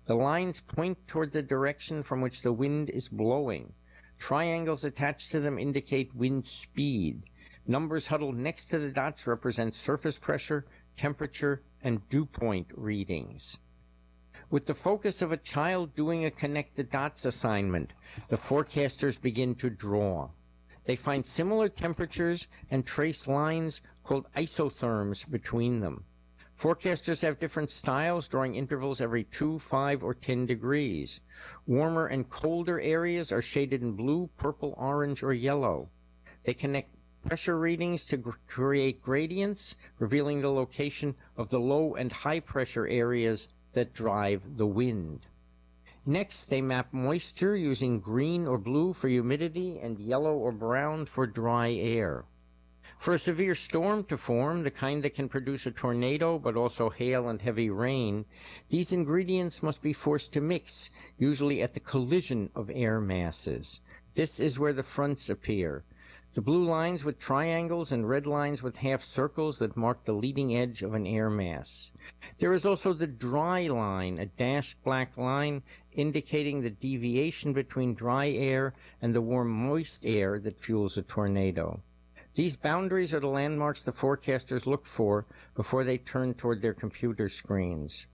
The lines point toward the direction from which the wind is blowing. Triangles attached to them indicate wind speed. Numbers huddled next to the dots represent surface pressure, temperature, and dew point readings. With the focus of a child doing a connect the dots assignment, the forecasters begin to draw. They find similar temperatures and trace lines called isotherms between them. Forecasters have different styles, drawing intervals every 2, 5, or 10 degrees. Warmer and colder areas are shaded in blue, purple, orange, or yellow. They connect pressure readings to create gradients, revealing the location of the low and high pressure areas that drive the wind. Next, they map moisture using green or blue for humidity and yellow or brown for dry air. For a severe storm to form, the kind that can produce a tornado but also hail and heavy rain, these ingredients must be forced to mix, usually at the collision of air masses. This is where the fronts appear. The blue lines with triangles and red lines with half circles that mark the leading edge of an air mass. There is also the dry line, a dashed black line indicating the deviation between dry air and the warm moist air that fuels a tornado. These boundaries are the landmarks the forecasters look for before they turn toward their computer screens.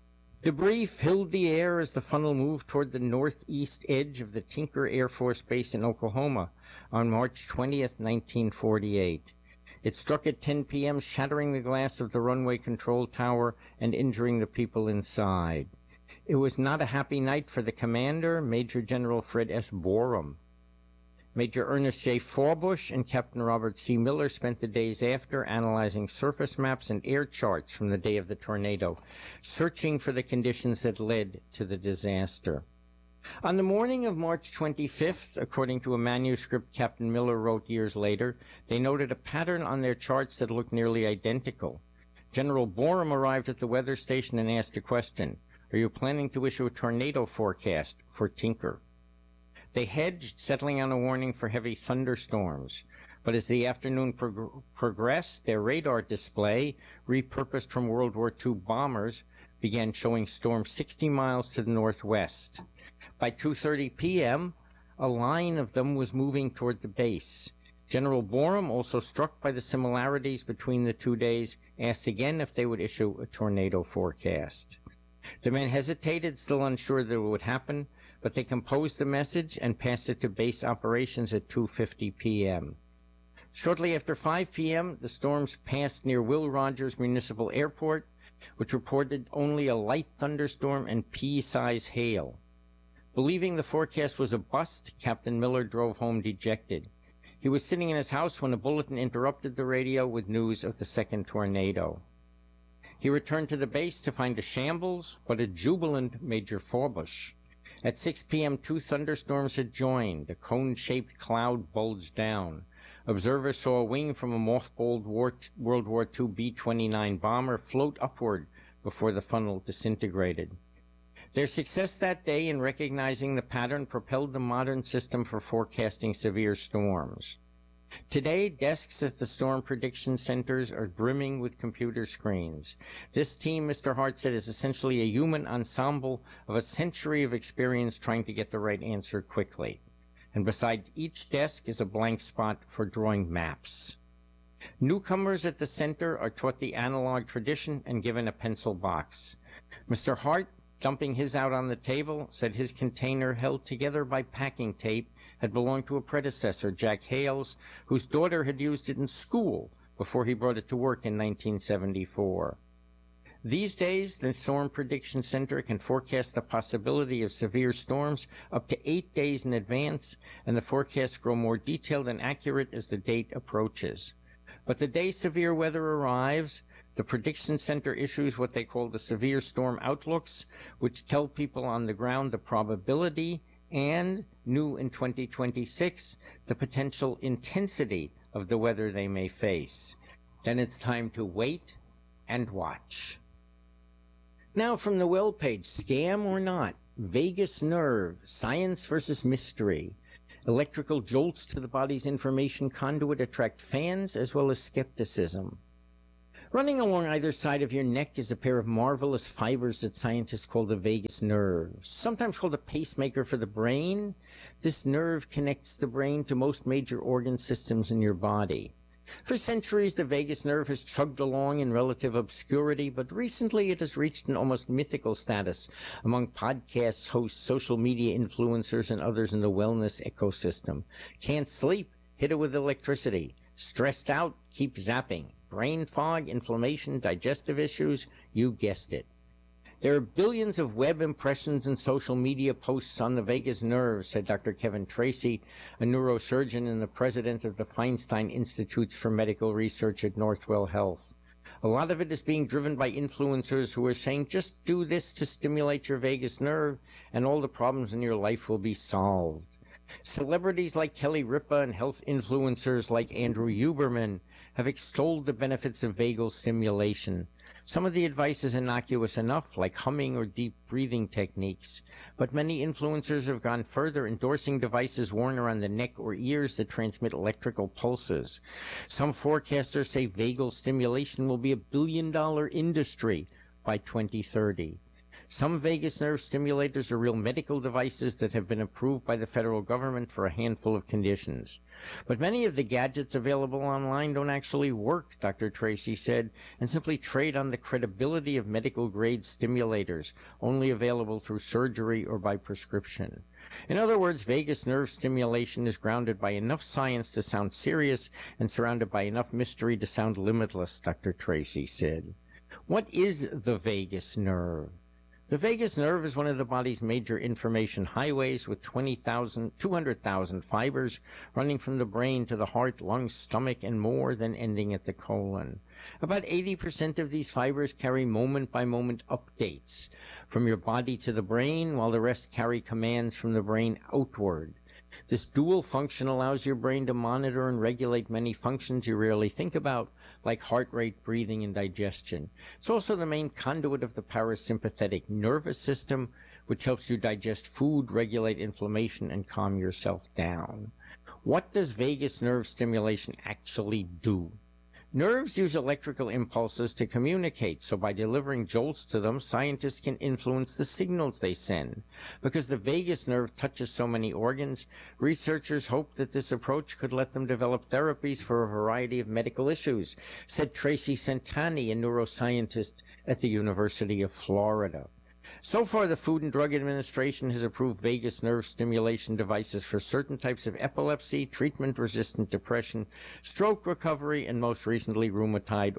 Debris filled the air as the funnel moved toward the northeast edge of the Tinker Air Force Base in Oklahoma on March 20th, 1948. It struck at 10 p.m., shattering the glass of the runway control tower and injuring the people inside. It was not a happy night for the commander, Major General Fred S. Borum. Major Ernest J. Forbush and Captain Robert C. Miller spent the days after analyzing surface maps and air charts from the day of the tornado, searching for the conditions that led to the disaster. On the morning of March 25th, according to a manuscript Captain Miller wrote years later, they noted a pattern on their charts that looked nearly identical. General Borum arrived at the weather station and asked a question: "Are you planning to issue a tornado forecast for Tinker?" They hedged, settling on a warning for heavy thunderstorms. But as the afternoon progressed, their radar display, repurposed from World War II bombers, began showing storms 60 miles to the northwest. By 2:30 p.m., a line of them was moving toward the base. General Borum, also struck by the similarities between the 2 days, asked again if they would issue a tornado forecast. The men hesitated, still unsure that it would happen, but they composed the message and passed it to base operations at 2:50 p.m. Shortly after 5 p.m., the storms passed near Will Rogers Municipal Airport, which reported only a light thunderstorm and pea-size hail. Believing the forecast was a bust, Captain Miller drove home dejected. He was sitting in his house when a bulletin interrupted the radio with news of the second tornado. He returned to the base to find a shambles, but a jubilant Major Forbush. At 6 p.m., 2 thunderstorms had joined. A cone-shaped cloud bulged down. Observers saw a wing from a mothballed World War II B-29 bomber float upward before the funnel disintegrated. Their success that day in recognizing the pattern propelled the modern system for forecasting severe storms. Today, desks at the storm prediction centers are brimming with computer screens. This team, Mr. Hart said, is essentially a human ensemble of a century of experience trying to get the right answer quickly. And beside each desk is a blank spot for drawing maps. Newcomers at the center are taught the analog tradition and given a pencil box. Mr. Hart, dumping his out on the table, said his container, held together by packing tape, had belonged to a predecessor, Jack Hales, whose daughter had used it in school before he brought it to work in 1974. These days, the Storm Prediction Center can forecast the possibility of severe storms up to 8 days in advance, and the forecasts grow more detailed and accurate as the date approaches. But the day severe weather arrives, the Prediction Center issues what they call the Severe Storm Outlooks, which tell people on the ground the probability and, new in 2026, the potential intensity of the weather they may face. Then it's time to wait and watch. Now from the well page, scam or not, vagus nerve, science versus mystery. Electrical jolts to the body's information conduit attract fans as well as skepticism. Running along either side of your neck is a pair of marvelous fibers that scientists call the vagus nerve, sometimes called a pacemaker for the brain. This nerve connects the brain to most major organ systems in your body. For centuries, the vagus nerve has chugged along in relative obscurity, but recently it has reached an almost mythical status among podcasts, hosts, social media influencers, and others in the wellness ecosystem. Can't sleep? Hit it with electricity. Stressed out? Keep zapping. Brain fog, inflammation, digestive issues? You guessed it. There are billions of web impressions and social media posts on the vagus nerve, said Dr. Kevin Tracy, a neurosurgeon and the president of the Feinstein Institutes for Medical Research at Northwell Health. A lot of it is being driven by influencers who are saying, just do this to stimulate your vagus nerve and all the problems in your life will be solved. Celebrities like Kelly Ripa and health influencers like Andrew Huberman have extolled the benefits of vagal stimulation. Some of the advice is innocuous enough, like humming or deep breathing techniques, but many influencers have gone further, endorsing devices worn around the neck or ears that transmit electrical pulses. Some forecasters say vagal stimulation will be a billion-dollar industry by 2030. Some vagus nerve stimulators are real medical devices that have been approved by the federal government for a handful of conditions. But many of the gadgets available online don't actually work, Dr. Tracy said, and simply trade on the credibility of medical-grade stimulators, only available through surgery or by prescription. In other words, vagus nerve stimulation is grounded by enough science to sound serious and surrounded by enough mystery to sound limitless, Dr. Tracy said. What is the vagus nerve? The vagus nerve is one of the body's major information highways with 200,000 fibers running from the brain to the heart, lungs, stomach, and more, then ending at the colon. About 80% of these fibers carry moment-by-moment updates from your body to the brain, while the rest carry commands from the brain outward. This dual function allows your brain to monitor and regulate many functions you rarely think about, like heart rate, breathing, and digestion. It's also the main conduit of the parasympathetic nervous system, which helps you digest food, regulate inflammation, and calm yourself down. What does vagus nerve stimulation actually do? Nerves use electrical impulses to communicate, so by delivering jolts to them, scientists can influence the signals they send. Because the vagus nerve touches so many organs, researchers hope that this approach could let them develop therapies for a variety of medical issues, said Tracy Centani, a neuroscientist at the University of Florida. So far, the Food and Drug Administration has approved vagus nerve stimulation devices for certain types of epilepsy, treatment-resistant depression, stroke recovery, and most recently, rheumatoid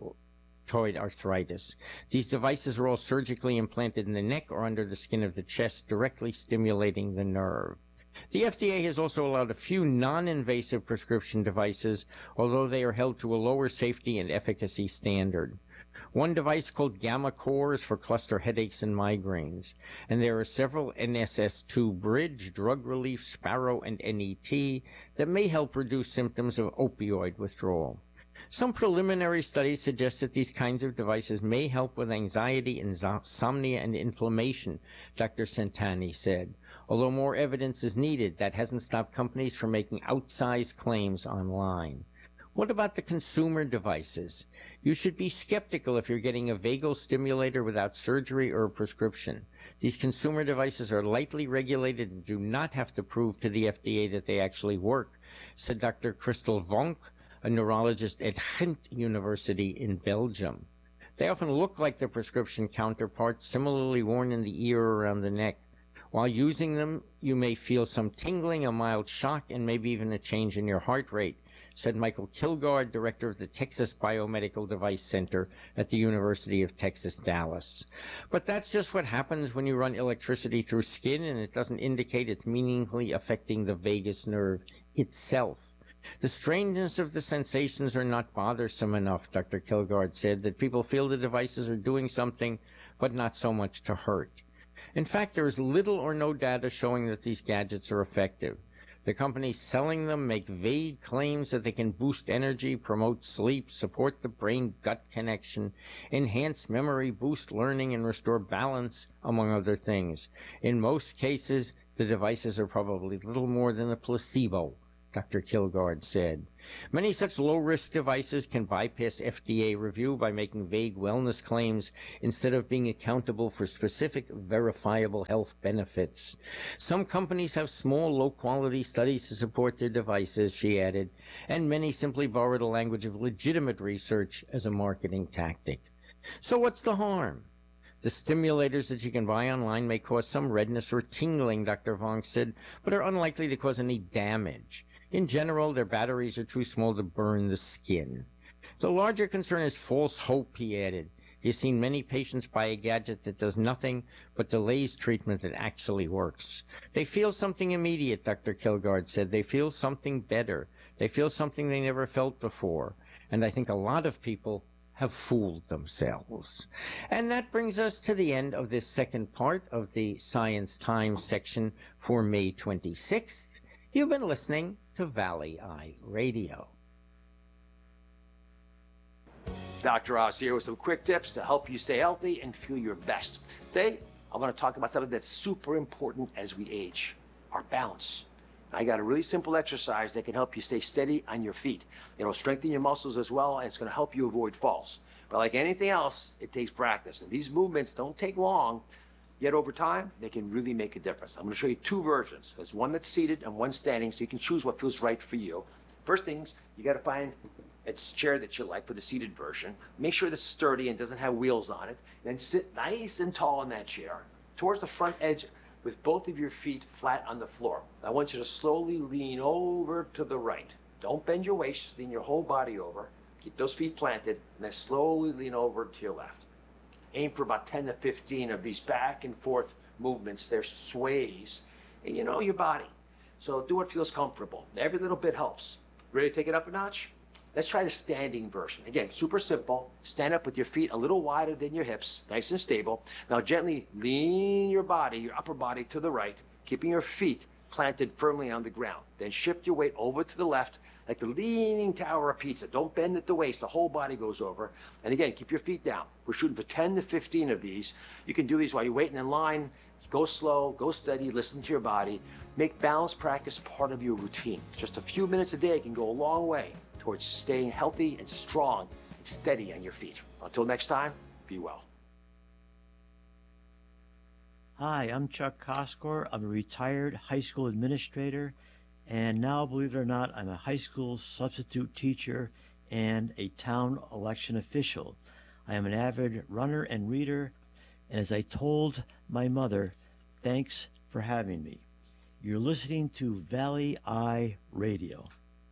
arthritis. These devices are all surgically implanted in the neck or under the skin of the chest, directly stimulating the nerve. The FDA has also allowed a few non-invasive prescription devices, although they are held to a lower safety and efficacy standard. One device called GammaCore is for cluster headaches and migraines, and there are several NSS2 Bridge, Drug Relief, Sparrow, and NET that may help reduce symptoms of opioid withdrawal. Some preliminary studies suggest that these kinds of devices may help with anxiety, insomnia, and inflammation, Dr. Centani said. Although more evidence is needed, that hasn't stopped companies from making outsized claims online. What about the consumer devices? You should be skeptical if you're getting a vagal stimulator without surgery or a prescription. These consumer devices are lightly regulated and do not have to prove to the FDA that they actually work, said Dr. Christel Vonk, a neurologist at Ghent University in Belgium. They often look like their prescription counterparts, similarly worn in the ear or around the neck. While using them, you may feel some tingling, a mild shock, and maybe even a change in your heart rate, said Michael Kilgard, director of the Texas Biomedical Device Center at the University of Texas, Dallas. But that's just what happens when you run electricity through skin, and it doesn't indicate it's meaningfully affecting the vagus nerve itself. The strangeness of the sensations are not bothersome enough, Dr. Kilgard said, that people feel the devices are doing something, but not so much to hurt. In fact, there is little or no data showing that these gadgets are effective. The companies selling them make vague claims that they can boost energy, promote sleep, support the brain-gut connection, enhance memory, boost learning, and restore balance, among other things. In most cases, the devices are probably little more than a placebo, Dr. Kilgard said. Many such low-risk devices can bypass FDA review by making vague wellness claims instead of being accountable for specific verifiable health benefits. Some companies have small, low-quality studies to support their devices, she added, and many simply borrow the language of legitimate research as a marketing tactic. So what's the harm? The stimulators that you can buy online may cause some redness or tingling, Dr. Vong said, but are unlikely to cause any damage. In general, their batteries are too small to burn the skin. The larger concern is false hope, he added. He's seen many patients buy a gadget that does nothing but delays treatment that actually works. They feel something immediate, Dr. Kilgard said. They feel something better. They feel something they never felt before. And I think a lot of people have fooled themselves. And that brings us to the end of this second part of the Science Times section for May 26th. You've been listening to Valley Eye Radio. Dr. Oz here with some quick tips to help you stay healthy and feel your best. Today, I want to talk about something that's super important as we age, our balance. I got a really simple exercise that can help you stay steady on your feet. It'll strengthen your muscles as well, and it's going to help you avoid falls. But like anything else, it takes practice. And these movements don't take long, yet over time, they can really make a difference. I'm going to show you two versions. There's one that's seated and one standing, so you can choose what feels right for you. First things, you got to find a chair that you like for the seated version. Make sure it's sturdy and doesn't have wheels on it. Then sit nice and tall in that chair, towards the front edge, with both of your feet flat on the floor. I want you to slowly lean over to the right. Don't bend your waist, just lean your whole body over. Keep those feet planted, and then slowly lean over to your left. Aim for about 10 to 15 of these back and forth movements. They're sways, and you know your body. So do what feels comfortable. Every little bit helps. Ready to take it up a notch? Let's try the standing version. Again, super simple. Stand up with your feet a little wider than your hips, nice and stable. Now gently lean your body, your upper body to the right, keeping your feet planted firmly on the ground. Then shift your weight over to the left, like the leaning tower of pizza. Don't bend at the waist, the whole body goes over. And again, keep your feet down. We're shooting for 10 to 15 of these. You can do these while you're waiting in line. Go slow, go steady, listen to your body. Make balance practice part of your routine. Just a few minutes a day can go a long way towards staying healthy and strong and steady on your feet. Until next time, be well. Hi, I'm Chuck Koskor. I'm a retired high school administrator, and now, believe it or not, I'm a high school substitute teacher and a town election official. I am an avid runner and reader, and as I told my mother, thanks for having me. You're listening to Valley Eye Radio.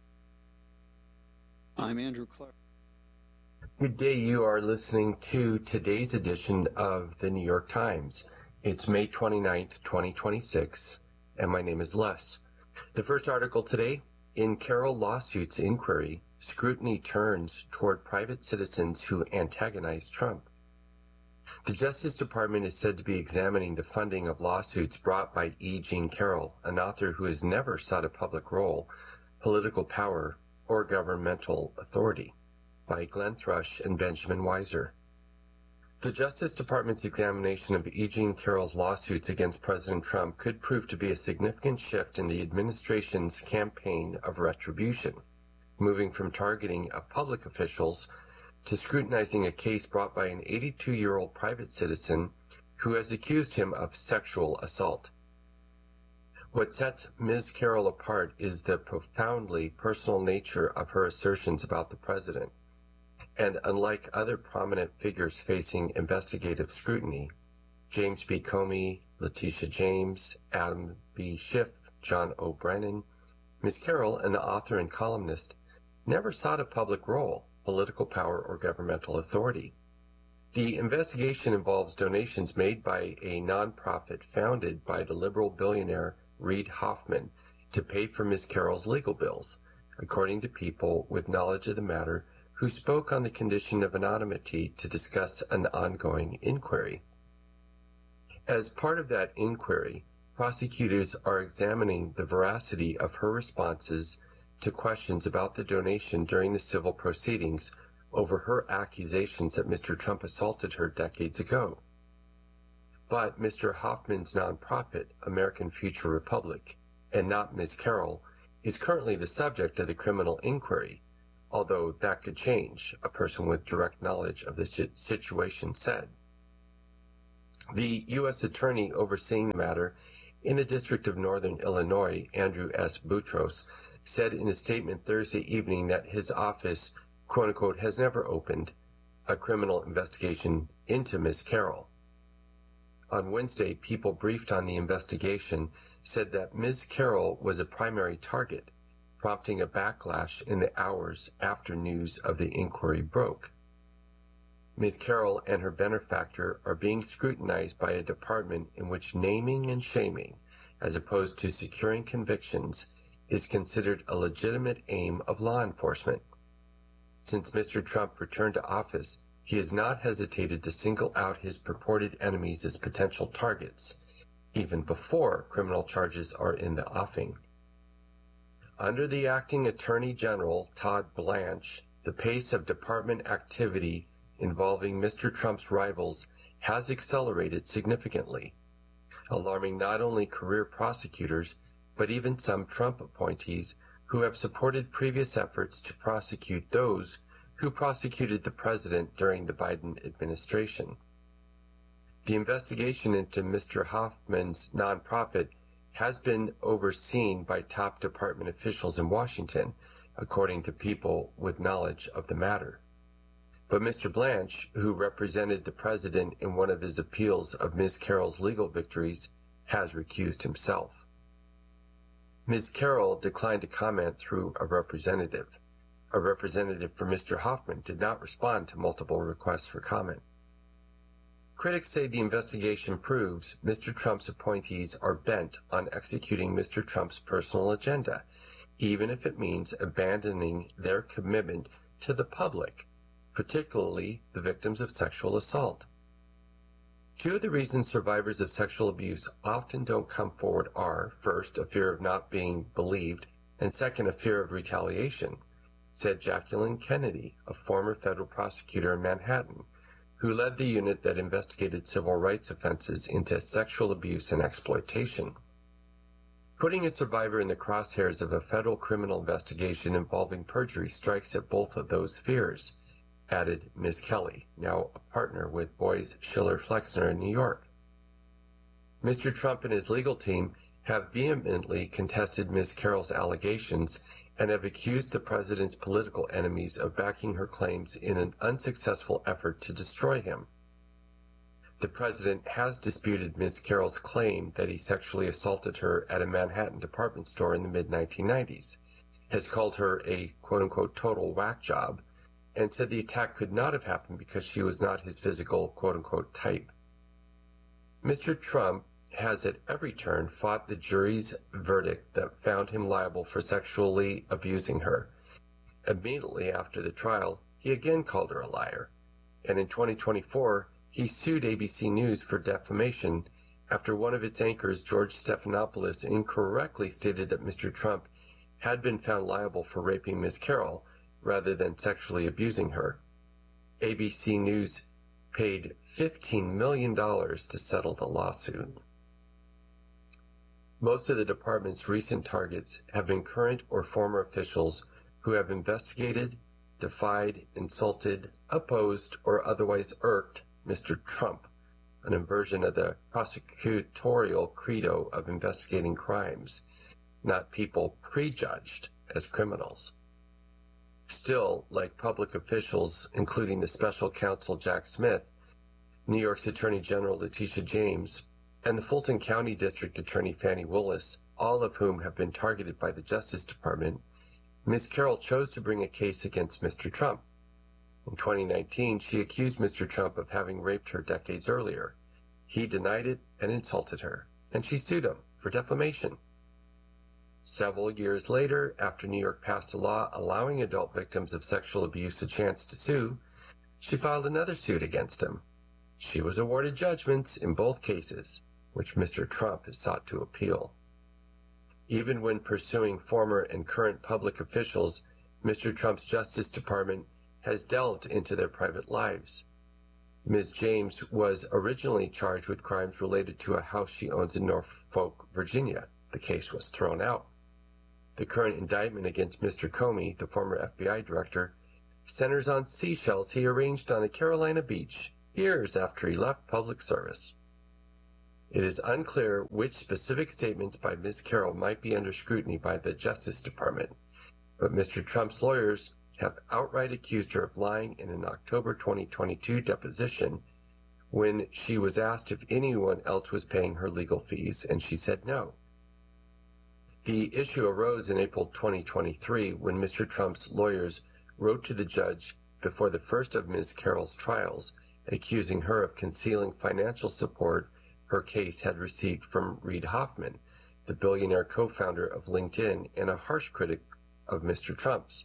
I'm Andrew Clark. Good day. You are listening to today's edition of the New York Times. It's May 29th, 2026, and my name is Les. The first article today, in Carroll Lawsuits Inquiry, scrutiny turns toward private citizens who antagonize Trump. The Justice Department is said to be examining the funding of lawsuits brought by E. Jean Carroll, an author who has never sought a public role, political power, or governmental authority, by Glenn Thrush and Benjamin Weiser. The Justice Department's examination of E. Jean Carroll's lawsuits against President Trump could prove to be a significant shift in the administration's campaign of retribution, moving from targeting of public officials to scrutinizing a case brought by an 82-year-old private citizen who has accused him of sexual assault. What sets Ms. Carroll apart is the profoundly personal nature of her assertions about the president. And unlike other prominent figures facing investigative scrutiny, James B. Comey, Letitia James, Adam B. Schiff, John O. Brennan, Ms. Carroll, an author and columnist, never sought a public role, political power, or governmental authority. The investigation involves donations made by a nonprofit founded by the liberal billionaire Reid Hoffman to pay for Ms. Carroll's legal bills, according to people with knowledge of the matter who spoke on the condition of anonymity to discuss an ongoing inquiry. As part of that inquiry, prosecutors are examining the veracity of her responses to questions about the donation during the civil proceedings over her accusations that Mr. Trump assaulted her decades ago. But Mr. Hoffman's nonprofit, American Future Republic, and not Ms. Carroll, is currently the subject of the criminal inquiry, although that could change, a person with direct knowledge of the situation said. The U.S. Attorney overseeing the matter in the District of Northern Illinois, Andrew S. Boutros, said in a statement Thursday evening that his office, quote-unquote, has never opened a criminal investigation into Ms. Carroll. On Wednesday, people briefed on the investigation said that Ms. Carroll was a primary target, prompting a backlash in the hours after news of the inquiry broke. Ms. Carroll and her benefactor are being scrutinized by a department in which naming and shaming, as opposed to securing convictions, is considered a legitimate aim of law enforcement. Since Mr. Trump returned to office, he has not hesitated to single out his purported enemies as potential targets, even before criminal charges are in the offing. Under the acting Attorney General, Todd Blanche, the pace of department activity involving Mr. Trump's rivals has accelerated significantly, alarming not only career prosecutors, but even some Trump appointees who have supported previous efforts to prosecute those who prosecuted the president during the Biden administration. The investigation into Mr. Hoffman's nonprofit has been overseen by top department officials in Washington, according to people with knowledge of the matter. But Mr. Blanche, who represented the president in one of his appeals of Ms. Carroll's legal victories, has recused himself. Ms. Carroll declined to comment through a representative. A representative for Mr. Hoffman did not respond to multiple requests for comment. Critics say the investigation proves Mr. Trump's appointees are bent on executing Mr. Trump's personal agenda, even if it means abandoning their commitment to the public, particularly the victims of sexual assault. Two of the reasons survivors of sexual abuse often don't come forward are, first, a fear of not being believed, and second, a fear of retaliation, said Jacqueline Kennedy, a former federal prosecutor in Manhattan, who led the unit that investigated civil rights offenses into sexual abuse and exploitation. Putting a survivor in the crosshairs of a federal criminal investigation involving perjury strikes at both of those fears, added Ms. Kelly, now a partner with Boies Schiller Flexner in New York. Mr. Trump and his legal team have vehemently contested Ms. Carroll's allegations and have accused the president's political enemies of backing her claims in an unsuccessful effort to destroy him. The president has disputed Ms. Carroll's claim that he sexually assaulted her at a Manhattan department store in the mid-1990s, has called her a quote-unquote total whack job, and said the attack could not have happened because she was not his physical quote-unquote type. Mr. Trump has at every turn fought the jury's verdict that found him liable for sexually abusing her. Immediately after the trial, he again called her a liar, and in 2024, he sued ABC News for defamation after one of its anchors, George Stephanopoulos, incorrectly stated that Mr. Trump had been found liable for raping Ms. Carroll rather than sexually abusing her. ABC News paid $15 million to settle the lawsuit. Most of the department's recent targets have been current or former officials who have investigated, defied, insulted, opposed, or otherwise irked Mr. Trump, an inversion of the prosecutorial credo of investigating crimes, not people prejudged as criminals. Still, like public officials, including the special counsel Jack Smith, New York's Attorney General Letitia James, and the Fulton County District Attorney Fannie Willis, all of whom have been targeted by the Justice Department, Ms. Carroll chose to bring a case against Mr. Trump. In 2019, she accused Mr. Trump of having raped her decades earlier. He denied it and insulted her, and she sued him for defamation. Several years later, after New York passed a law allowing adult victims of sexual abuse a chance to sue, she filed another suit against him. She was awarded judgments in both cases, which Mr. Trump has sought to appeal. Even when pursuing former and current public officials, Mr. Trump's Justice Department has delved into their private lives. Ms. James was originally charged with crimes related to a house she owns in Norfolk, Virginia. The case was thrown out. The current indictment against Mr. Comey, the former FBI director, centers on seashells he arranged on a Carolina beach years after he left public service. It is unclear which specific statements by Ms. Carroll might be under scrutiny by the Justice Department, but Mr. Trump's lawyers have outright accused her of lying in an October 2022 deposition when she was asked if anyone else was paying her legal fees, and she said no. The issue arose in April 2023 when Mr. Trump's lawyers wrote to the judge before the first of Ms. Carroll's trials, accusing her of concealing financial support her case had received from Reid Hoffman, the billionaire co-founder of LinkedIn and a harsh critic of Mr. Trump's.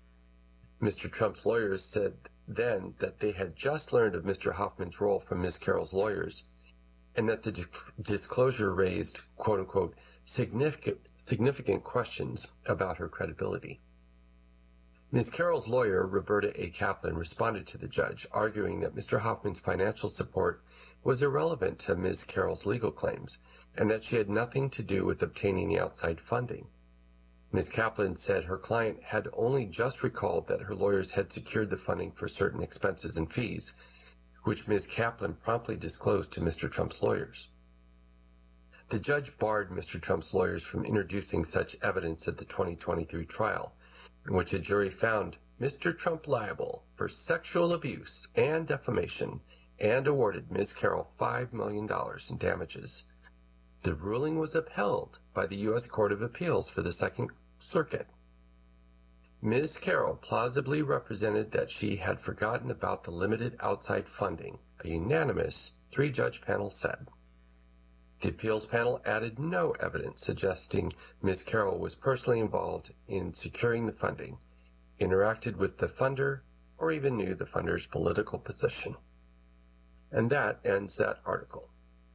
Mr. Trump's lawyers said then that they had just learned of Mr. Hoffman's role from Ms. Carroll's lawyers, and that the disclosure raised, quote-unquote, significant questions about her credibility. Ms. Carroll's lawyer, Roberta A. Kaplan, responded to the judge, arguing that Mr. Hoffman's financial support was irrelevant to Ms. Carroll's legal claims, and that she had nothing to do with obtaining the outside funding. Ms. Kaplan said her client had only just recalled that her lawyers had secured the funding for certain expenses and fees, which Ms. Kaplan promptly disclosed to Mr. Trump's lawyers. The judge barred Mr. Trump's lawyers from introducing such evidence at the 2023 trial, in which a jury found Mr. Trump liable for sexual abuse and defamation and awarded Ms. Carroll $5 million in damages. The ruling was upheld by the U.S. Court of Appeals for the Second Circuit. Ms. Carroll plausibly represented that she had forgotten about the limited outside funding, a unanimous three-judge panel said. The appeals panel added no evidence suggesting Ms. Carroll was personally involved in securing the funding, interacted with the funder, or even knew the funder's political position. And that ends that article.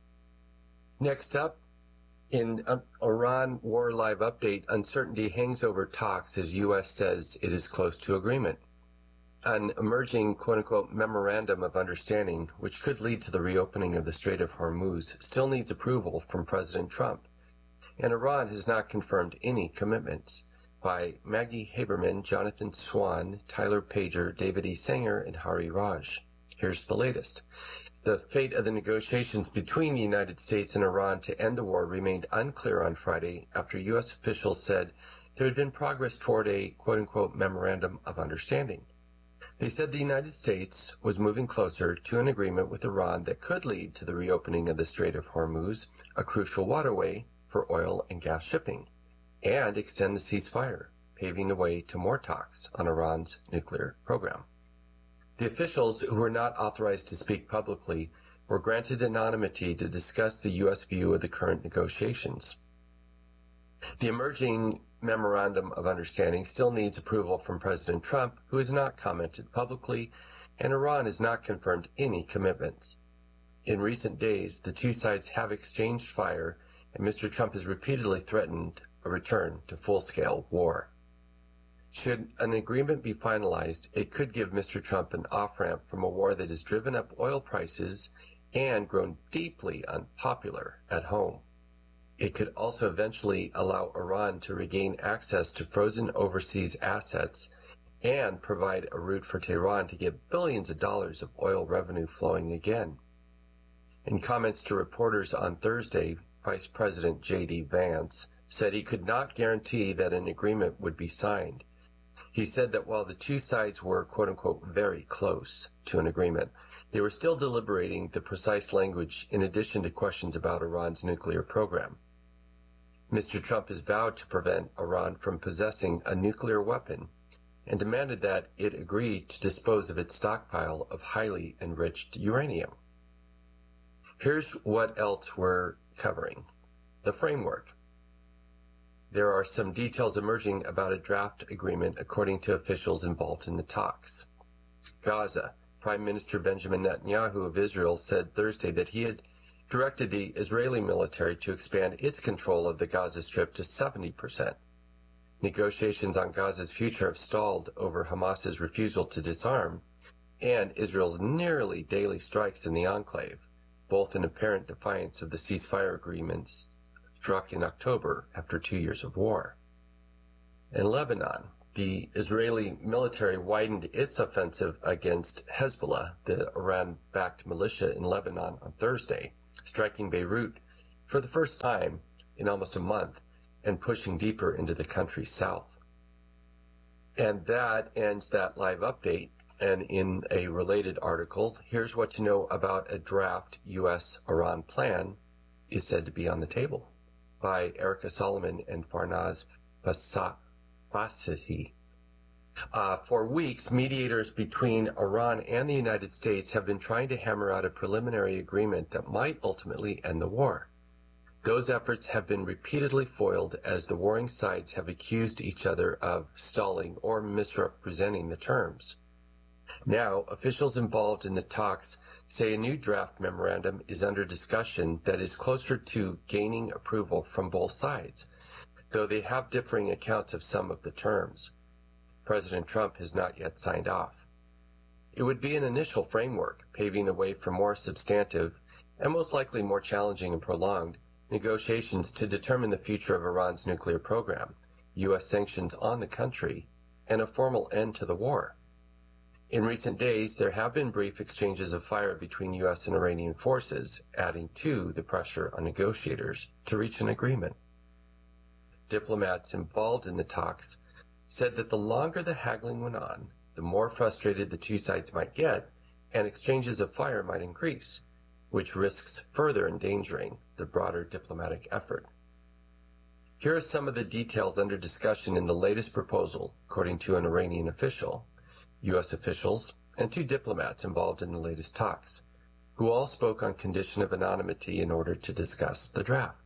Next up, in Iran War Live Update, uncertainty hangs over talks as U.S. says it is close to agreement. An emerging quote-unquote memorandum of understanding, which could lead to the reopening of the Strait of Hormuz, still needs approval from President Trump. And Iran has not confirmed any commitments. By Maggie Haberman, Jonathan Swan, Tyler Pager, David E. Sanger, and Hari Raj. Here's the latest. The fate of the negotiations between the United States and Iran to end the war remained unclear on Friday after U.S. officials said there had been progress toward a quote-unquote memorandum of understanding. They said the United States was moving closer to an agreement with Iran that could lead to the reopening of the Strait of Hormuz, a crucial waterway for oil and gas shipping, and extend the ceasefire, paving the way to more talks on Iran's nuclear program. The officials, who were not authorized to speak publicly, were granted anonymity to discuss the U.S. view of the current negotiations. The emerging memorandum of understanding still needs approval from President Trump, who has not commented publicly, and Iran has not confirmed any commitments. In recent days, the two sides have exchanged fire, and Mr. Trump has repeatedly threatened a return to full-scale war. Should an agreement be finalized, it could give Mr. Trump an off-ramp from a war that has driven up oil prices and grown deeply unpopular at home. It could also eventually allow Iran to regain access to frozen overseas assets and provide a route for Tehran to get billions of dollars of oil revenue flowing again. In comments to reporters on Thursday, Vice President J.D. Vance said he could not guarantee that an agreement would be signed. He said that while the two sides were, quote-unquote, very close to an agreement, they were still deliberating the precise language in addition to questions about Iran's nuclear program. Mr. Trump has vowed to prevent Iran from possessing a nuclear weapon and demanded that it agree to dispose of its stockpile of highly enriched uranium. Here's what else we're covering. The framework. There are some details emerging about a draft agreement according to officials involved in the talks. Gaza. Prime Minister Benjamin Netanyahu of Israel said Thursday that he had directed the Israeli military to expand its control of the Gaza Strip to 70%. Negotiations on Gaza's future have stalled over Hamas's refusal to disarm and Israel's nearly daily strikes in the enclave, both in apparent defiance of the ceasefire agreements struck in October after 2 years of war. In Lebanon, the Israeli military widened its offensive against Hezbollah, the Iran-backed militia in Lebanon, on Thursday, striking Beirut for the first time in almost a month and pushing deeper into the country's south. And that ends that live update. And in a related article, here's what to know about a draft U.S.-Iran plan is said to be on the table, by Erica Solomon and Farnaz Fassihi. For weeks, mediators between Iran and the United States have been trying to hammer out a preliminary agreement that might ultimately end the war. Those efforts have been repeatedly foiled as the warring sides have accused each other of stalling or misrepresenting the terms. Now, officials involved in the talks say a new draft memorandum is under discussion that is closer to gaining approval from both sides, though they have differing accounts of some of the terms. President Trump has not yet signed off. It would be an initial framework, paving the way for more substantive, and most likely more challenging and prolonged, negotiations to determine the future of Iran's nuclear program, U.S. sanctions on the country, and a formal end to the war. In recent days, there have been brief exchanges of fire between U.S. and Iranian forces, adding to the pressure on negotiators to reach an agreement. Diplomats involved in the talks said that the longer the haggling went on, the more frustrated the two sides might get, and exchanges of fire might increase, which risks further endangering the broader diplomatic effort. Here are some of the details under discussion in the latest proposal, according to an Iranian official, U.S. officials, and two diplomats involved in the latest talks, who all spoke on condition of anonymity in order to discuss the draft.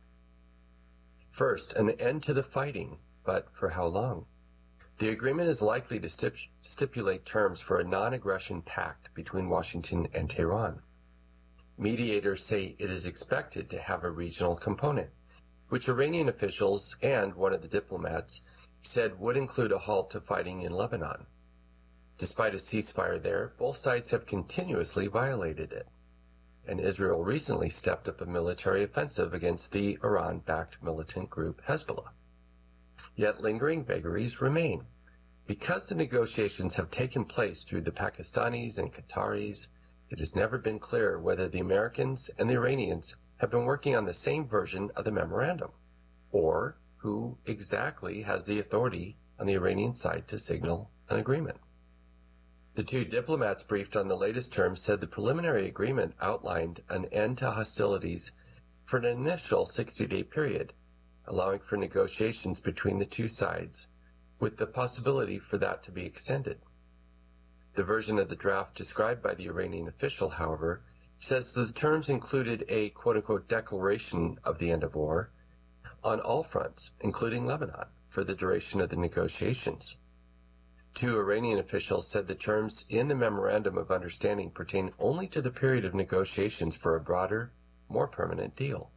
First, an end to the fighting, but for how long? The agreement is likely to stipulate terms for a non-aggression pact between Washington and Tehran. Mediators say it is expected to have a regional component, which Iranian officials and one of the diplomats said would include a halt to fighting in Lebanon. Despite a ceasefire there, both sides have continuously violated it, and Israel recently stepped up a military offensive against the Iran-backed militant group Hezbollah. Yet lingering vagaries remain. Because the negotiations have taken place through the Pakistanis and Qataris, it has never been clear whether the Americans and the Iranians have been working on the same version of the memorandum, or who exactly has the authority on the Iranian side to signal an agreement. The two diplomats briefed on the latest terms said the preliminary agreement outlined an end to hostilities for an initial 60-day period, allowing for negotiations between the two sides, with the possibility for that to be extended. The version of the draft described by the Iranian official, however, says that the terms included a quote-unquote declaration of the end of war on all fronts, including Lebanon, for the duration of the negotiations. Two Iranian officials said the terms in the Memorandum of Understanding pertain only to the period of negotiations for a broader, more permanent deal.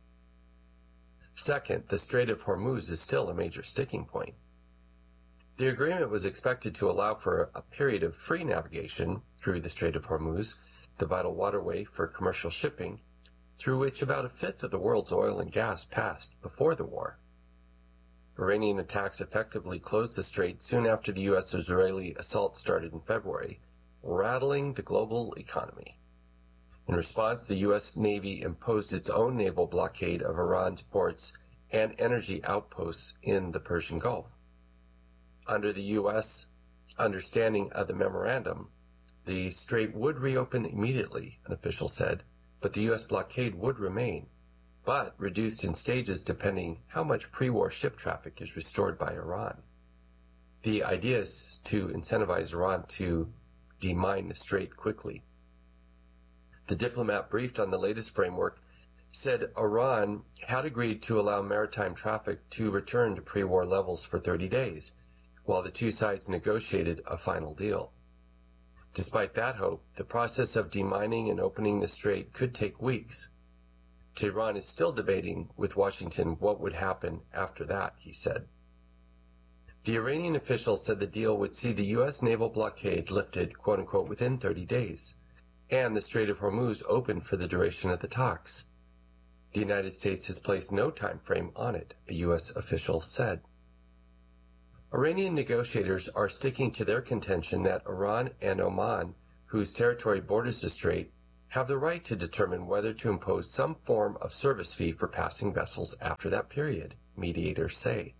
Second, the Strait of Hormuz is still a major sticking point. The agreement was expected to allow for a period of free navigation through the Strait of Hormuz, the vital waterway for commercial shipping, through which about a fifth of the world's oil and gas passed before the war. Iranian attacks effectively closed the strait soon after the U.S.-Israeli assault started in February, rattling the global economy. In response, the U.S. Navy imposed its own naval blockade of Iran's ports and energy outposts in the Persian Gulf. Under the U.S. understanding of the memorandum, the strait would reopen immediately, an official said, but the U.S. blockade would remain, but reduced in stages depending how much pre-war ship traffic is restored by Iran. The idea is to incentivize Iran to demine the strait quickly. The diplomat briefed on the latest framework said Iran had agreed to allow maritime traffic to return to pre-war levels for 30 days, while the two sides negotiated a final deal. Despite that hope, the process of demining and opening the strait could take weeks. Tehran is still debating with Washington what would happen after that, he said. The Iranian official said the deal would see the U.S. naval blockade lifted, quote-unquote, within 30 days, and the Strait of Hormuz open for the duration of the talks. The United States has placed no time frame on it, a U.S. official said. Iranian negotiators are sticking to their contention that Iran and Oman, whose territory borders the strait, have the right to determine whether to impose some form of service fee for passing vessels after that period, mediators say.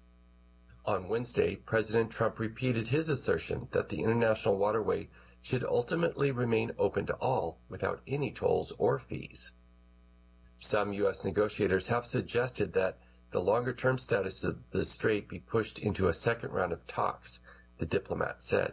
On Wednesday, President Trump repeated his assertion that the international waterway should ultimately remain open to all without any tolls or fees. Some U.S. negotiators have suggested that the longer-term status of the strait be pushed into a second round of talks, the diplomat said.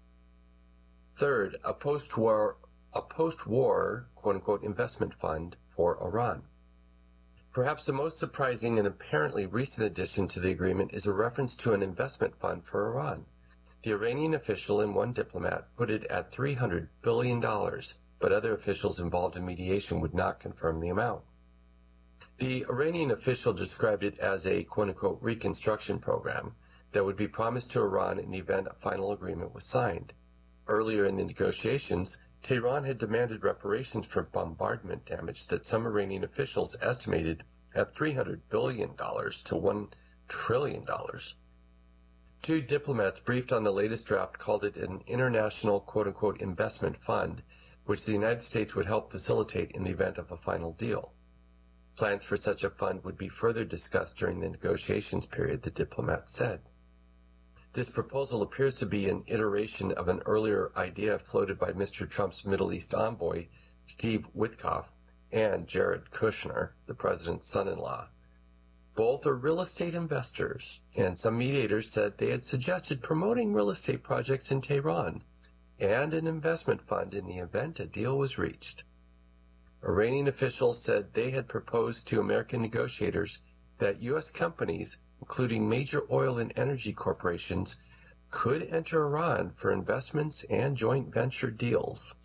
Third, a post-war quote-unquote investment fund for Iran. Perhaps the most surprising and apparently recent addition to the agreement is a reference to an investment fund for Iran. The Iranian official and one diplomat put it at $300 billion, but other officials involved in mediation would not confirm the amount. The Iranian official described it as a quote-unquote reconstruction program that would be promised to Iran in the event a final agreement was signed. Earlier in the negotiations, Tehran had demanded reparations for bombardment damage that some Iranian officials estimated at $300 billion to $1 trillion. Two diplomats briefed on the latest draft called it an international quote-unquote investment fund, which the United States would help facilitate in the event of a final deal. Plans for such a fund would be further discussed during the negotiations period, the diplomat said. This proposal appears to be an iteration of an earlier idea floated by Mr. Trump's Middle East envoy, Steve Witkoff, and Jared Kushner, the president's son-in-law. Both are real estate investors, and some mediators said they had suggested promoting real estate projects in Tehran and an investment fund in the event a deal was reached. Iranian officials said they had proposed to American negotiators that U.S. companies, including major oil and energy corporations, could enter Iran for investments and joint venture deals.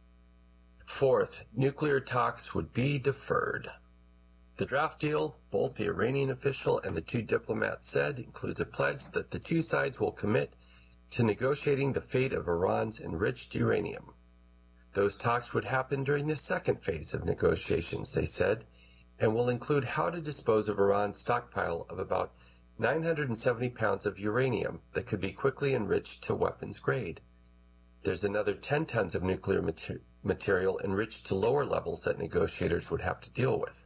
Fourth, nuclear talks would be deferred. The draft deal, both the Iranian official and the two diplomats said, includes a pledge that the two sides will commit to negotiating the fate of Iran's enriched uranium. Those talks would happen during the second phase of negotiations, they said, and will include how to dispose of Iran's stockpile of about 970 pounds of uranium that could be quickly enriched to weapons grade. There's another 10 tons of nuclear material enriched to lower levels that negotiators would have to deal with.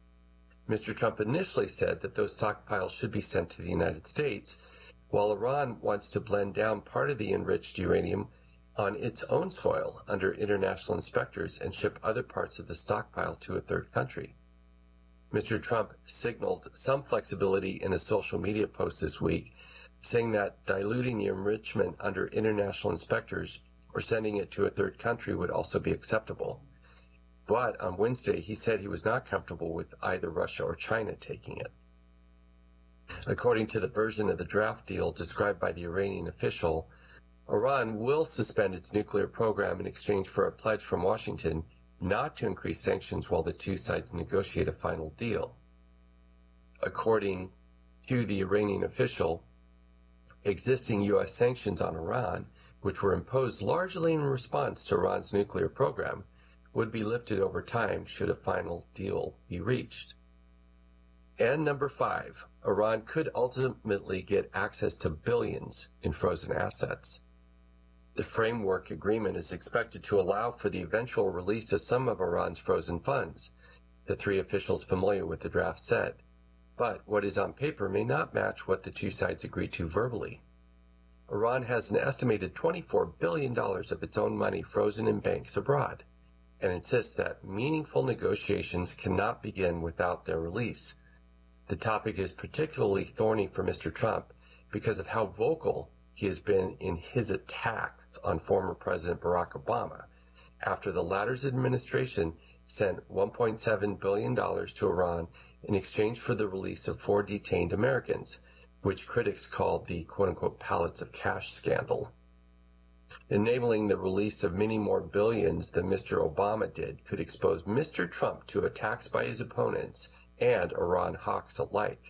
Mr. Trump initially said that those stockpiles should be sent to the United States, while Iran wants to blend down part of the enriched uranium on its own soil under international inspectors and ship other parts of the stockpile to a third country. Mr. Trump signaled some flexibility in a social media post this week, saying that diluting the enrichment under international inspectors or sending it to a third country would also be acceptable. But on Wednesday, he said he was not comfortable with either Russia or China taking it. According to the version of the draft deal described by the Iranian official, Iran will suspend its nuclear program in exchange for a pledge from Washington not to increase sanctions while the two sides negotiate a final deal. According to the Iranian official, existing U.S. sanctions on Iran, which were imposed largely in response to Iran's nuclear program, would be lifted over time should a final deal be reached. And number 5, Iran could ultimately get access to billions in frozen assets. The framework agreement is expected to allow for the eventual release of some of Iran's frozen funds, the three officials familiar with the draft said. But what is on paper may not match what the two sides agreed to verbally. Iran has an estimated $24 billion of its own money frozen in banks abroad, and insists that meaningful negotiations cannot begin without their release. The topic is particularly thorny for Mr. Trump because of how vocal he has been in his attacks on former President Barack Obama after the latter's administration sent $1.7 billion to Iran in exchange for the release of 4 detained Americans, which critics called the quote-unquote pallets of cash scandal. Enabling the release of many more billions than Mr. Obama did could expose Mr. Trump to attacks by his opponents and Iran hawks alike.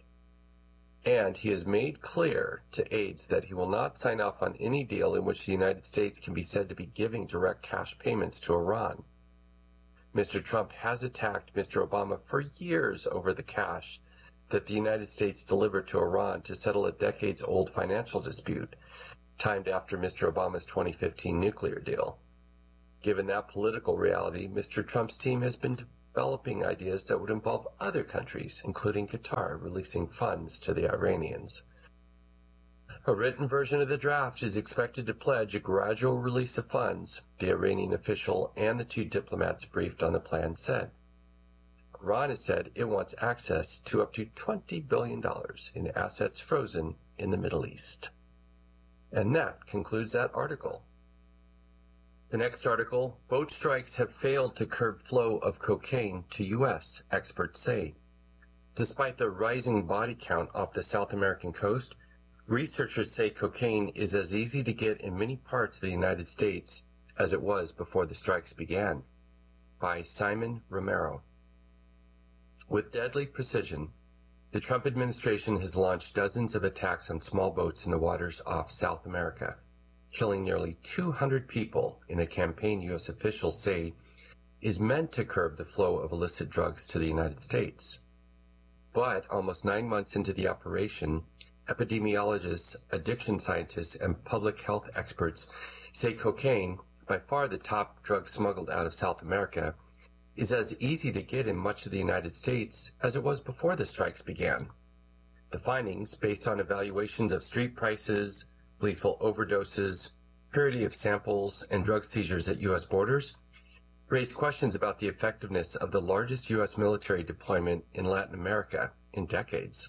And he has made clear to aides that he will not sign off on any deal in which the United States can be said to be giving direct cash payments to Iran. Mr. Trump has attacked Mr. Obama for years over the cash that the United States delivered to Iran to settle a decades-old financial dispute, timed after Mr. Obama's 2015 nuclear deal. Given that political reality, Mr. Trump's team has been developing ideas that would involve other countries, including Qatar, releasing funds to the Iranians. A written version of the draft is expected to pledge a gradual release of funds, the Iranian official and the two diplomats briefed on the plan said. Iran has said it wants access to up to $20 billion in assets frozen in the Middle East. And that concludes that article. The next article, boat strikes have failed to curb flow of cocaine to U.S., experts say. Despite the rising body count off the South American coast, researchers say cocaine is as easy to get in many parts of the United States as it was before the strikes began. By Simon Romero. With deadly precision, the Trump administration has launched dozens of attacks on small boats in the waters off South America, killing nearly 200 people in a campaign U.S. officials say is meant to curb the flow of illicit drugs to the United States. But almost 9 months into the operation, epidemiologists, addiction scientists, and public health experts say cocaine, by far the top drug smuggled out of South America, is as easy to get in much of the United States as it was before the strikes began. The findings, based on evaluations of street prices, lethal overdoses, purity of samples, and drug seizures at U.S. borders, raise questions about the effectiveness of the largest U.S. military deployment in Latin America in decades.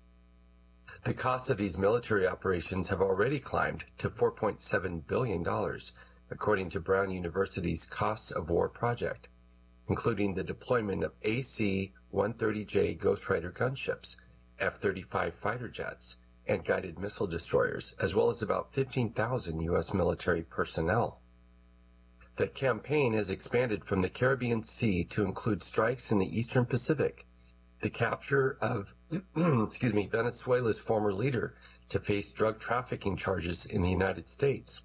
The costs of these military operations have already climbed to $4.7 billion, according to Brown University's Costs of War project, including the deployment of AC-130J Ghostwriter gunships, F-35 fighter jets, and guided missile destroyers, as well as about 15,000 U.S. military personnel. The campaign has expanded from the Caribbean Sea to include strikes in the Eastern Pacific, the capture of Venezuela's former leader to face drug trafficking charges in the United States,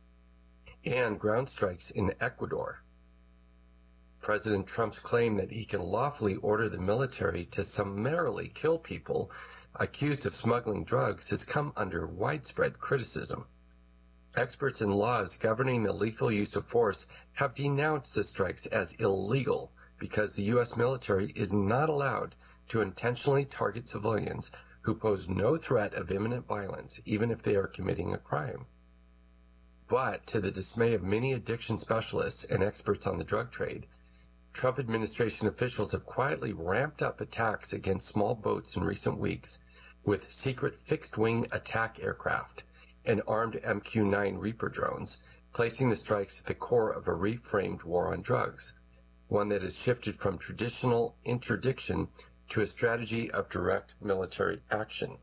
and ground strikes in Ecuador. President Trump's claim that he can lawfully order the military to summarily kill people accused of smuggling drugs has come under widespread criticism. Experts in laws governing the lethal use of force have denounced the strikes as illegal because the U.S. military is not allowed to intentionally target civilians who pose no threat of imminent violence, even if they are committing a crime. But to the dismay of many addiction specialists and experts on the drug trade, Trump administration officials have quietly ramped up attacks against small boats in recent weeks with secret fixed-wing attack aircraft and armed MQ-9 Reaper drones, placing the strikes at the core of a reframed war on drugs, one that has shifted from traditional interdiction to a strategy of direct military action.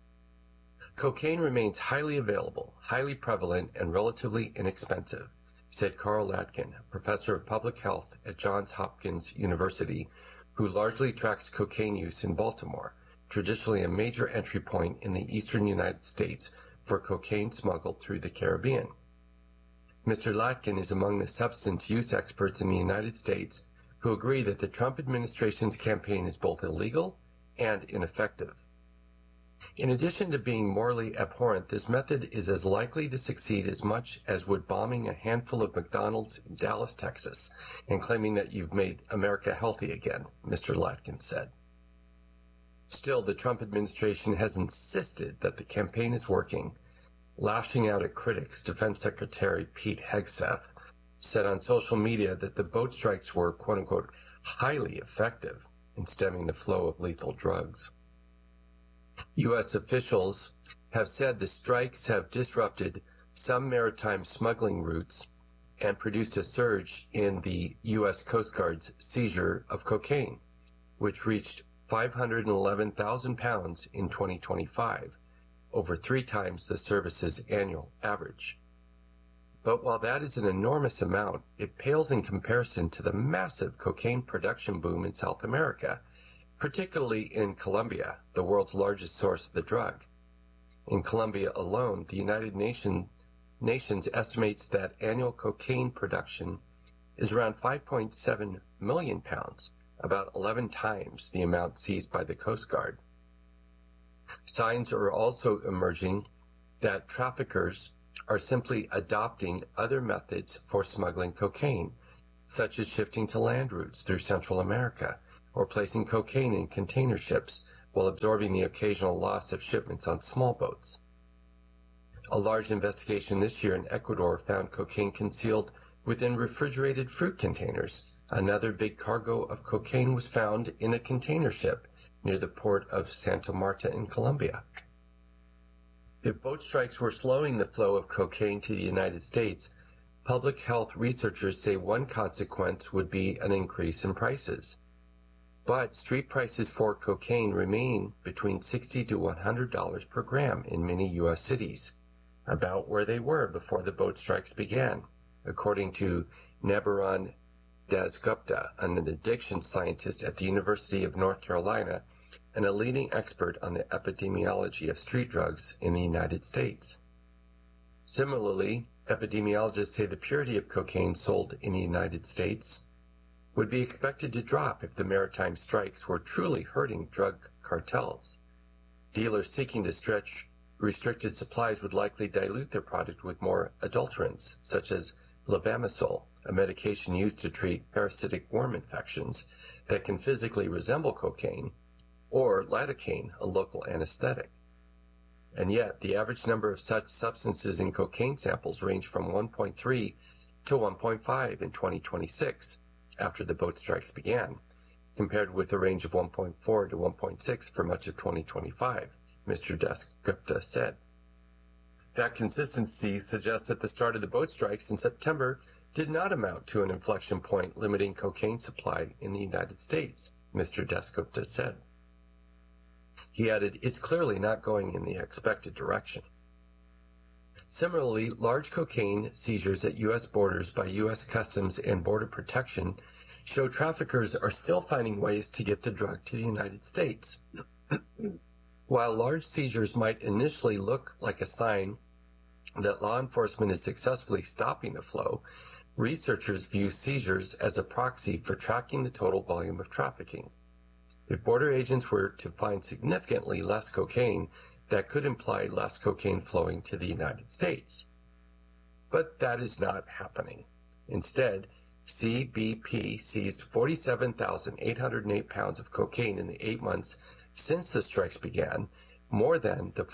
Cocaine remains highly available, highly prevalent, and relatively inexpensive, said Carl Latkin, professor of public health at Johns Hopkins University, who largely tracks cocaine use in Baltimore, traditionally a major entry point in the eastern United States for cocaine smuggled through the Caribbean. Mr. Latkin is among the substance use experts in the United States who agree that the Trump administration's campaign is both illegal and ineffective. In addition to being morally abhorrent, this method is as likely to succeed as much as would bombing a handful of McDonald's in Dallas, Texas, and claiming that you've made America healthy again, Mr. Latkin said. Still, the Trump administration has insisted that the campaign is working, lashing out at critics. Defense Secretary Pete Hegseth said on social media that the boat strikes were, quote-unquote, highly effective in stemming the flow of lethal drugs. U.S. officials have said the strikes have disrupted some maritime smuggling routes and produced a surge in the U.S. Coast Guard's seizure of cocaine, which reached 511,000 pounds in 2025, over 3 times the service's annual average. But while that is an enormous amount, it pales in comparison to the massive cocaine production boom in South America, particularly in Colombia, the world's largest source of the drug. In Colombia alone, the United Nations estimates that annual cocaine production is around 5.7 million pounds, about 11 times the amount seized by the Coast Guard. Signs are also emerging that traffickers are simply adopting other methods for smuggling cocaine, such as shifting to land routes through Central America or placing cocaine in container ships while absorbing the occasional loss of shipments on small boats. A large investigation this year in Ecuador found cocaine concealed within refrigerated fruit containers. Another big cargo of cocaine was found in a container ship near the port of Santa Marta in Colombia. If boat strikes were slowing the flow of cocaine to the United States, public health researchers say one consequence would be an increase in prices. But street prices for cocaine remain between $60 to $100 per gram in many U.S. cities, about where they were before the boat strikes began, according to Nabaran Dasgupta, an addiction scientist at the University of North Carolina and a leading expert on the epidemiology of street drugs in the United States. Similarly, epidemiologists say the purity of cocaine sold in the United States would be expected to drop if the maritime strikes were truly hurting drug cartels. Dealers seeking to stretch restricted supplies would likely dilute their product with more adulterants, such as levamisole, a medication used to treat parasitic worm infections that can physically resemble cocaine, or lidocaine, a local anesthetic. And yet, the average number of such substances in cocaine samples range from 1.3 to 1.5 in 2026, after the boat strikes began, compared with a range of 1.4 to 1.6 for much of 2025, Mr. Dasgupta said. That consistency suggests that the start of the boat strikes in September did not amount to an inflection point limiting cocaine supply in the United States, Mr. Dasgupta said. He added, "It's clearly not going in the expected direction." Similarly, large cocaine seizures at U.S. borders by U.S. Customs and Border Protection show traffickers are still finding ways to get the drug to the United States. While large seizures might initially look like a sign that law enforcement is successfully stopping the flow, researchers view seizures as a proxy for tracking the total volume of trafficking. If border agents were to find significantly less cocaine, that could imply less cocaine flowing to the United States. But that is not happening. Instead, CBP seized 47,808 pounds of cocaine in the 8 months since the strikes began, more than the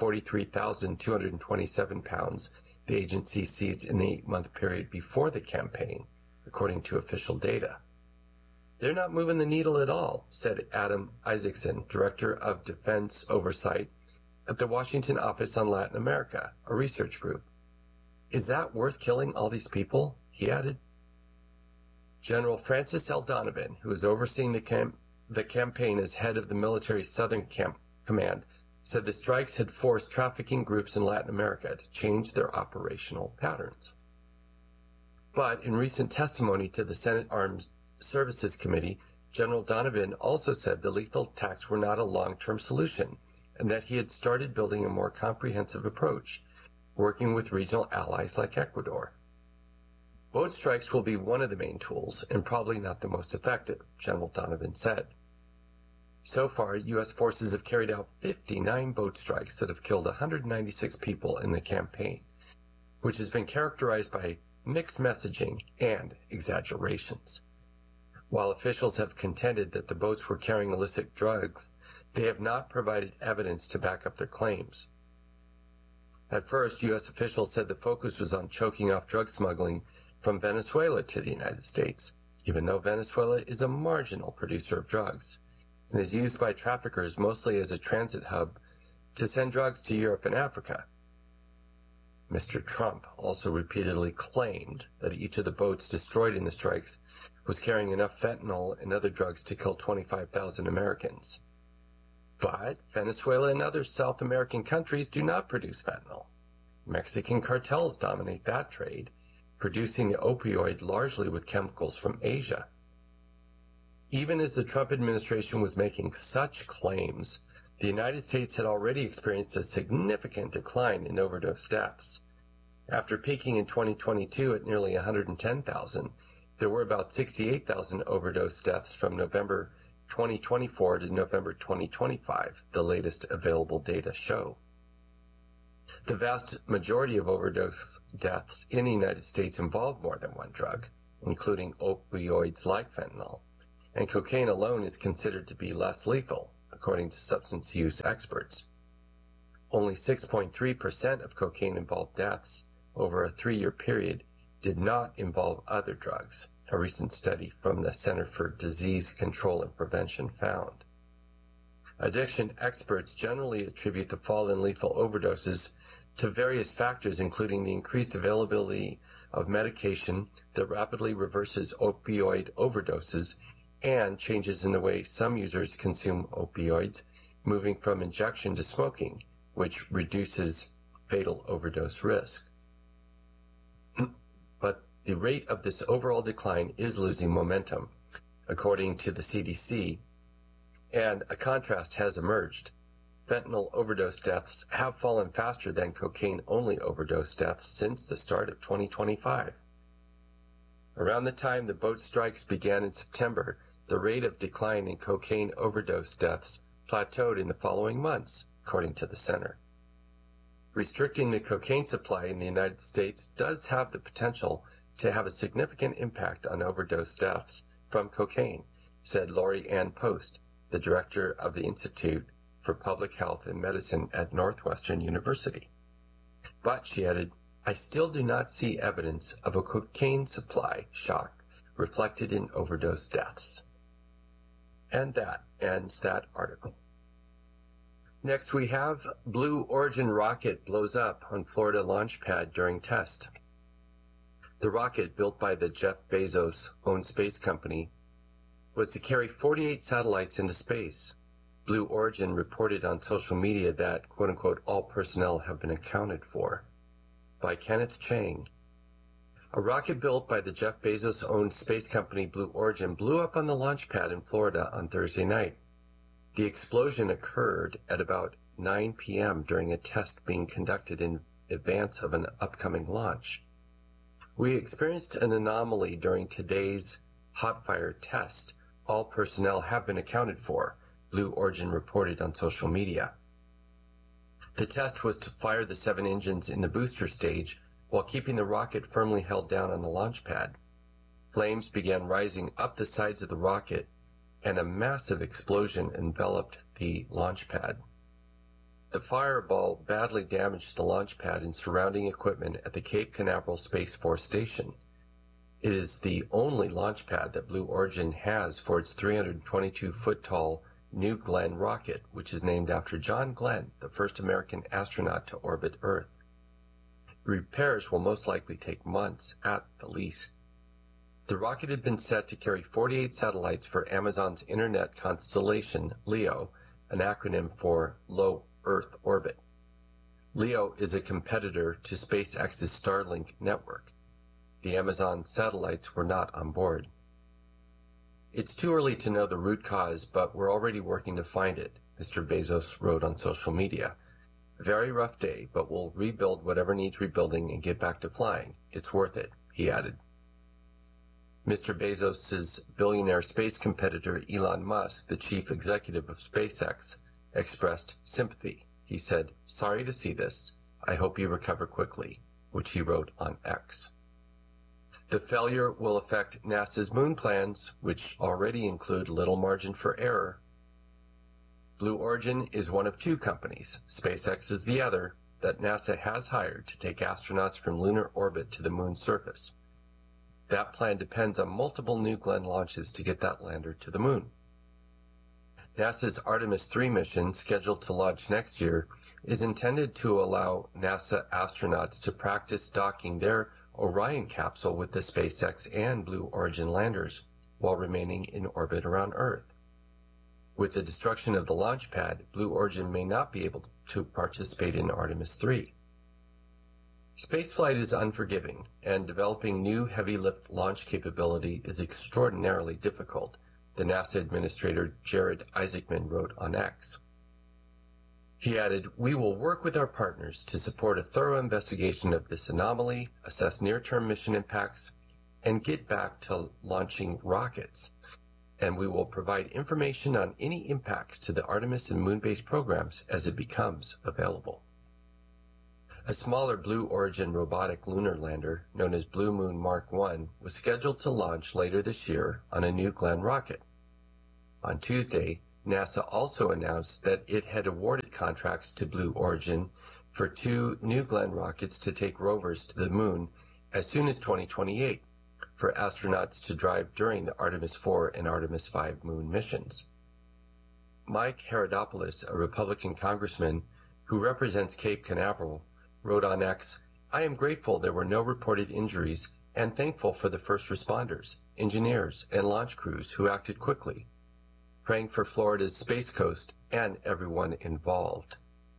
43,227 pounds the agency seized in the 8-month period before the campaign, according to official data. "They're not moving the needle at all," said Adam Isaacson, Director of Defense Oversight at the Washington Office on Latin America, a research group. "Is that worth killing all these people?" he added. General Francis L. Donovan, who is overseeing the campaign as head of the military's Southern Command, said the strikes had forced trafficking groups in Latin America to change their operational patterns. But in recent testimony to the Senate Armed Services Committee, General Donovan also said the lethal attacks were not a long-term solution, and that he had started building a more comprehensive approach, working with regional allies like Ecuador. "Boat strikes will be one of the main tools, and probably not the most effective," General Donovan said. So far, U.S. forces have carried out 59 boat strikes that have killed 196 people in the campaign, which has been characterized by mixed messaging and exaggerations. While officials have contended that the boats were carrying illicit drugs, they have not provided evidence to back up their claims. At first, U.S. officials said the focus was on choking off drug smuggling from Venezuela to the United States, even though Venezuela is a marginal producer of drugs and is used by traffickers mostly as a transit hub to send drugs to Europe and Africa. Mr. Trump also repeatedly claimed that each of the boats destroyed in the strikes was carrying enough fentanyl and other drugs to kill 25,000 Americans. But Venezuela and other South American countries do not produce fentanyl. Mexican cartels dominate that trade, producing the opioid largely with chemicals from Asia. Even as the Trump administration was making such claims, the United States had already experienced a significant decline in overdose deaths. After peaking in 2022 at nearly 110,000, there were about 68,000 overdose deaths from November 2024 to November 2025, the latest available data show. The vast majority of overdose deaths in the United States involve more than one drug, including opioids like fentanyl, and cocaine alone is considered to be less lethal, according to substance use experts. Only 6.3% of cocaine-involved deaths over a 3-year period did not involve other drugs, a recent study from the Center for Disease Control and Prevention found. Addiction experts generally attribute the fall in lethal overdoses to various factors, including the increased availability of medication that rapidly reverses opioid overdoses and changes in the way some users consume opioids, moving from injection to smoking, which reduces fatal overdose risk. But the rate of this overall decline is losing momentum, according to the CDC, and a contrast has emerged. Fentanyl overdose deaths have fallen faster than cocaine-only overdose deaths since the start of 2025. Around the time the boat strikes began in September, the rate of decline in cocaine overdose deaths plateaued in the following months, according to the center. Restricting the cocaine supply in the United States does have the potential to have a significant impact on overdose deaths from cocaine, said Lori Ann Post, the director of the Institute for Public Health and Medicine at Northwestern University. But, she added, I still do not see evidence of a cocaine supply shock reflected in overdose deaths. And that ends that article. Next we have Blue Origin rocket blows up on Florida launch pad during test. The rocket, built by the Jeff Bezos-owned space company, was to carry 48 satellites into space. Blue Origin reported on social media that, quote-unquote, all personnel have been accounted for. By Kenneth Chang. A rocket built by the Jeff Bezos-owned space company Blue Origin blew up on the launch pad in Florida on Thursday night. The explosion occurred at about 9 p.m. during a test being conducted in advance of an upcoming launch. We experienced an anomaly during today's hot fire test. All personnel have been accounted for, Blue Origin reported on social media. The test was to fire the 7 engines in the booster stage while keeping the rocket firmly held down on the launch pad. Flames began rising up the sides of the rocket, and a massive explosion enveloped the launch pad. The fireball badly damaged the launch pad and surrounding equipment at the Cape Canaveral Space Force Station. It is the only launch pad that Blue Origin has for its 322-foot-tall New Glenn rocket, which is named after John Glenn, the first American astronaut to orbit Earth. Repairs will most likely take months at the least. The rocket had been set to carry 48 satellites for Amazon's internet constellation, LEO, an acronym for Low Earth Orbit. LEO is a competitor to SpaceX's Starlink network. The Amazon satellites were not on board. It's too early to know the root cause, but we're already working to find it, Mr. Bezos wrote on social media. Very rough day, but we'll rebuild whatever needs rebuilding and get back to flying. It's worth it, he added. Mr. Bezos' billionaire space competitor Elon Musk, the chief executive of SpaceX, expressed sympathy. He said, "Sorry to see this. I hope you recover quickly," which he wrote on X. The failure will affect NASA's moon plans, which already include little margin for error. Blue Origin is one of 2 companies, SpaceX is the other, that NASA has hired to take astronauts from lunar orbit to the moon's surface. That plan depends on multiple New Glenn launches to get that lander to the moon. NASA's Artemis 3 mission, scheduled to launch next year, is intended to allow NASA astronauts to practice docking their Orion capsule with the SpaceX and Blue Origin landers while remaining in orbit around Earth. With the destruction of the launch pad, Blue Origin may not be able to participate in Artemis 3. Spaceflight is unforgiving, and developing new heavy-lift launch capability is extraordinarily difficult, the NASA Administrator Jared Isaacman wrote on X. He added, "We will work with our partners to support a thorough investigation of this anomaly, assess near-term mission impacts, and get back to launching rockets. and we will provide information on any impacts to the Artemis and Moon-based programs as it becomes available. A smaller Blue Origin robotic lunar lander, known as Blue Moon Mark 1, was scheduled to launch later this year on a New Glenn rocket. On Tuesday, NASA also announced that it had awarded contracts to Blue Origin for 2 New Glenn rockets to take rovers to the moon as soon as 2028 for astronauts to drive during the Artemis 4 and Artemis 5 moon missions. Mike Herodopoulos, a Republican congressman who represents Cape Canaveral, wrote on X, "I am grateful there were no reported injuries and thankful for the first responders, engineers, and launch crews who acted quickly, praying for Florida's Space Coast and everyone involved."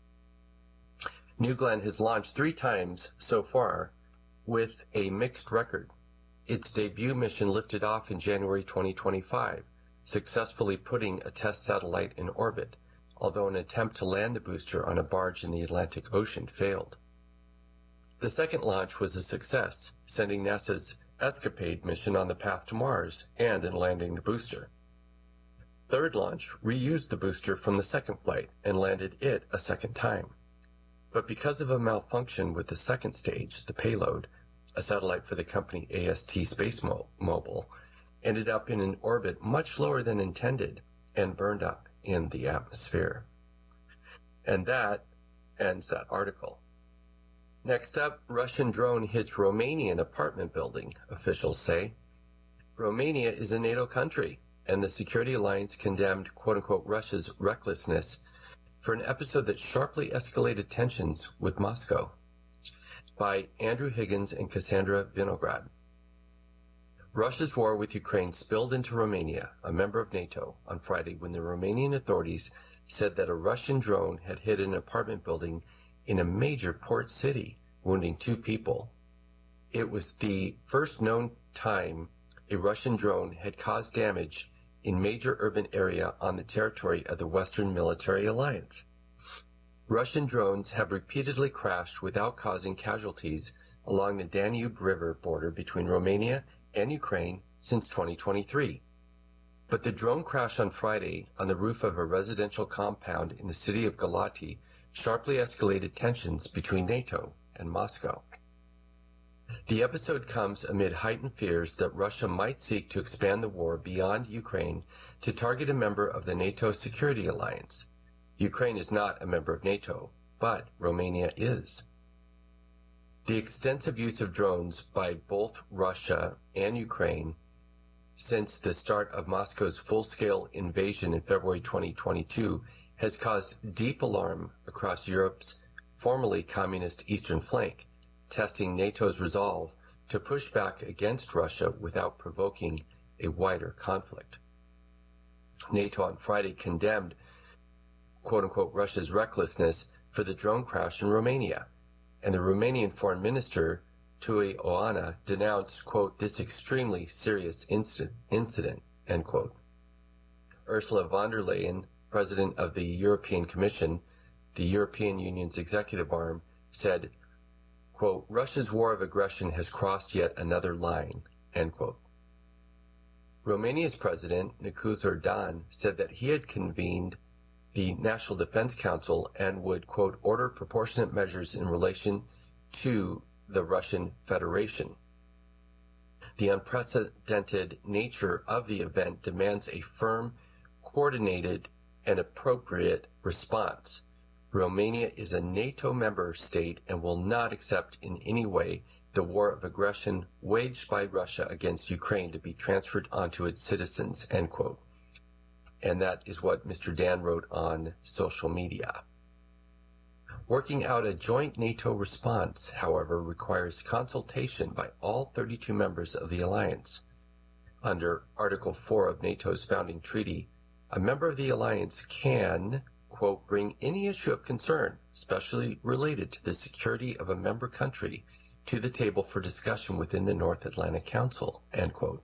New Glenn has launched 3 times so far with a mixed record. Its debut mission lifted off in January 2025, successfully putting a test satellite in orbit, although an attempt to land the booster on a barge in the Atlantic Ocean failed. The second launch was a success, sending NASA's ESCAPADE mission on the path to Mars and in landing the booster. Third launch reused the booster from the second flight and landed it a second time. But because of a malfunction with the second stage, the payload, a satellite for the company AST Space Mobile, ended up in an orbit much lower than intended and burned up in the atmosphere. And that ends that article. Next up, Russian drone hits Romanian apartment building, officials say. Romania is a NATO country, and the Security Alliance condemned quote-unquote Russia's recklessness for an episode that sharply escalated tensions with Moscow. By Andrew Higgins and Cassandra Vinograd. Russia's war with Ukraine spilled into Romania, a member of NATO, on Friday when the Romanian authorities said that a Russian drone had hit an apartment building in a major port city, wounding 2 people. It was the first known time a Russian drone had caused damage in major urban area on the territory of the Western Military Alliance. Russian drones have repeatedly crashed without causing casualties along the Danube River border between Romania and Ukraine since 2023. But the drone crash on Friday on the roof of a residential compound in the city of Galati sharply escalated tensions between NATO and Moscow. The episode comes amid heightened fears that Russia might seek to expand the war beyond Ukraine to target a member of the NATO Security Alliance. Ukraine is not a member of NATO, but Romania is. The extensive use of drones by both Russia and Ukraine since the start of Moscow's full-scale invasion in February 2022 has caused deep alarm across Europe's formerly communist eastern flank, testing NATO's resolve to push back against Russia without provoking a wider conflict. NATO on Friday condemned, quote-unquote, Russia's recklessness for the drone crash in Romania, and the Romanian Foreign Minister, Tui Oana, denounced, quote, this extremely serious incident, end quote. Ursula von der Leyen, President of the European Commission, the European Union's executive arm, said, quote, Russia's war of aggression has crossed yet another line, end quote. Romania's President, Nicuzur Dan, said that he had convened the National Defense Council and would, quote, order proportionate measures in relation to the Russian Federation. The unprecedented nature of the event demands a firm, coordinated, and appropriate response. Romania is a NATO member state and will not accept in any way the war of aggression waged by Russia against Ukraine to be transferred onto its citizens, end quote. And that is what Mr. Dan wrote on social media. Working out a joint NATO response, however, requires consultation by all 32 members of the alliance. Under Article 4 of NATO's founding treaty, a member of the alliance can, quote, bring any issue of concern, especially related to the security of a member country, to the table for discussion within the North Atlantic Council, end quote.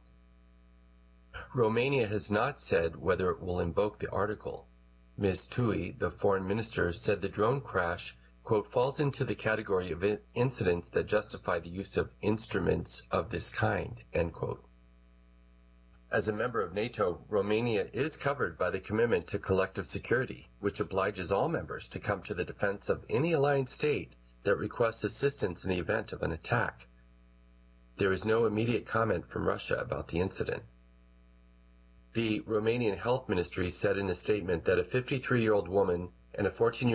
Romania has not said whether it will invoke the article. Ms. Tui, the foreign minister, said the drone crash, quote, falls into the category of incidents that justify the use of instruments of this kind, end quote. As a member of NATO, Romania is covered by the Commitment to Collective Security, which obliges all members to come to the defense of any allied state that requests assistance in the event of an attack. There is no immediate comment from Russia about the incident. The Romanian Health Ministry said in a statement that a 53-year-old woman and a 14-year-old